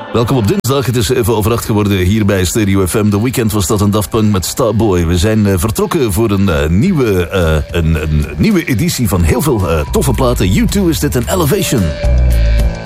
Welkom op dinsdag, het is even over 8 geworden hier bij Stereo FM. The Weeknd was dat een Daft Punk met Starboy. We zijn vertrokken voor een nieuwe editie van heel veel toffe platen. U2 is dit, een Elevation.